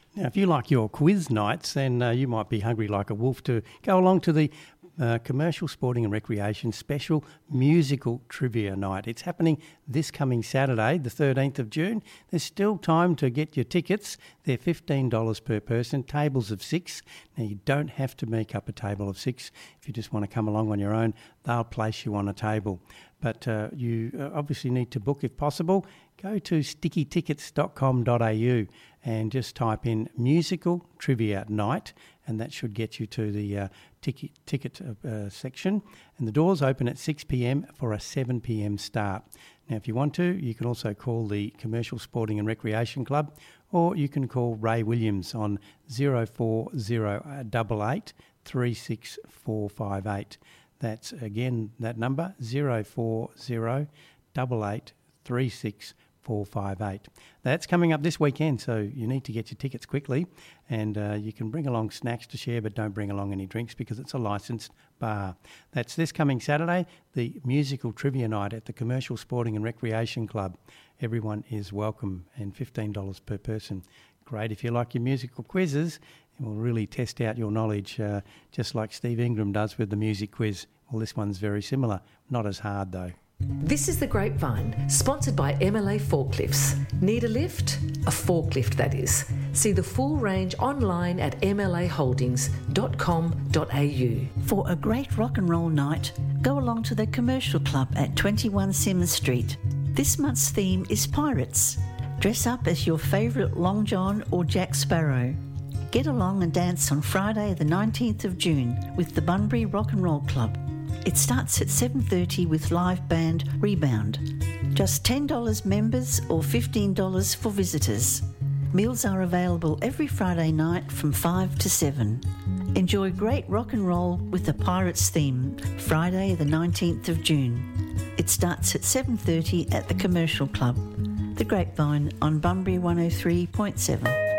Now, if you like your quiz nights, then you might be hungry like a wolf to go along to the Commercial Sporting and Recreation Special Musical Trivia Night. It's happening this coming Saturday, the 13th of June. There's still time to get your tickets. They're $15 per person, tables of 6. Now, you don't have to make up a table of 6. If you just want to come along on your own, they'll place you on a table. But you obviously need to book if possible. Go to stickytickets.com.au and just type in Musical Trivia Night, and that should get you to the ticket section. And the doors open at 6 p.m. for a 7 p.m. start. Now, if you want to, you can also call the Commercial Sporting and Recreation Club, or you can call Ray Williams on 04088 36458. That's, again, that number, 04088 36458. That's coming up this weekend, so you need to get your tickets quickly, and you can bring along snacks to share, but don't bring along any drinks because it's a licensed bar. That's this coming Saturday, the Musical Trivia Night at the Commercial Sporting and Recreation Club. Everyone is welcome, and $15 per person. Great if you like your musical quizzes. It will really test out your knowledge, just like Steve Ingram does with the music quiz. Well, this one's very similar. Not as hard, though. This is The Grapevine, sponsored by MLA Forklifts. Need a lift? A forklift, that is. See the full range online at mlaholdings.com.au. For a great rock and roll night, go along to the Commercial Club at 21 Sims Street. This month's theme is Pirates. Dress up as your favourite Long John or Jack Sparrow. Get along and dance on Friday the 19th of June with the Bunbury Rock and Roll Club. It starts at 7:30 with live band Rebound. Just $10 members or $15 for visitors. Meals are available every Friday night from 5 to 7. Enjoy great rock and roll with the Pirates theme, Friday the 19th of June. It starts at 7:30 at the Commercial Club. The Grapevine on Bunbury 103.7.